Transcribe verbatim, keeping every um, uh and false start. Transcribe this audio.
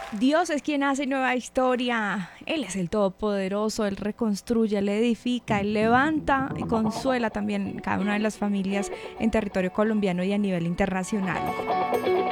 Dios es quien hace nueva historia. Él es el Todopoderoso, Él reconstruye, Él edifica, Él levanta y consuela también cada una de las familias en territorio colombiano y a nivel internacional.